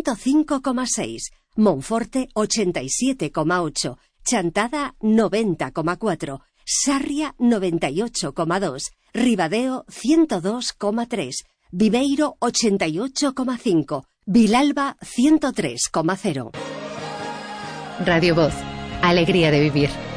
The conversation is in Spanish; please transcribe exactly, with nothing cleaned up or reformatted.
ciento cinco coma seis, Monforte ochenta y siete coma ocho, Chantada noventa coma cuatro, Sarria noventa y ocho coma dos, Ribadeo ciento dos coma tres, Viveiro ochenta y ocho coma cinco, Vilalba ciento tres coma cero. Radio Voz, alegría de vivir.